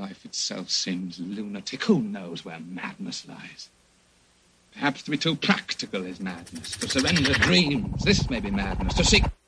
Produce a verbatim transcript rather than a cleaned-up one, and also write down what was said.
Life itself seems lunatic. Who knows where madness lies? Perhaps to be too practical is madness. To surrender dreams, this may be madness. To seek...